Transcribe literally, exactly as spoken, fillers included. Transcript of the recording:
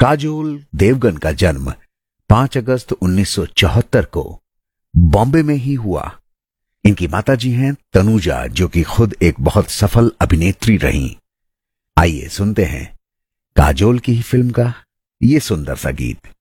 काजोल देवगन का जन्म पांच अगस्त उन्नीस सौ चौहत्तर को बॉम्बे में ही हुआ। इनकी माताजी हैं तनुजा, जो कि खुद एक बहुत सफल अभिनेत्री रहीं। आइए सुनते हैं काजोल की ही फिल्म का ये सुंदर सा गीत।